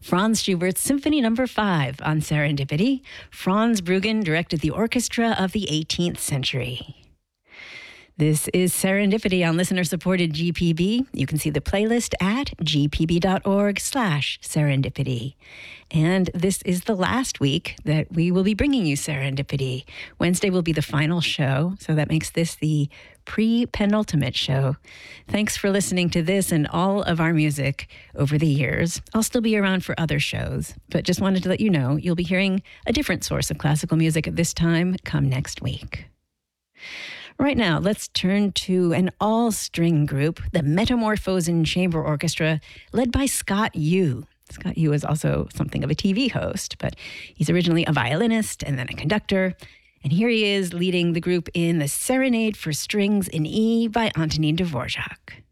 Franz Schubert's Symphony No. 5 on Serendipity. Franz Bruggen directed the orchestra of the 18th century. This is Serendipity on listener-supported GPB. You can see the playlist at gpb.org/serendipity. And this is the last week that we will be bringing you Serendipity. Wednesday will be the final show, so that makes this the pre-penultimate show. Thanks for listening to this and all of our music over the years. I'll still be around for other shows, but just wanted to let you know you'll be hearing a different source of classical music at this time come next week. Right now, let's turn to an all-string group, the Metamorphosen Chamber Orchestra, led by Scott Yu. Scott Yu is also something of a TV host, but he's originally a violinist and then a conductor. And here he is leading the group in the Serenade for Strings in E by Antonin Dvorak.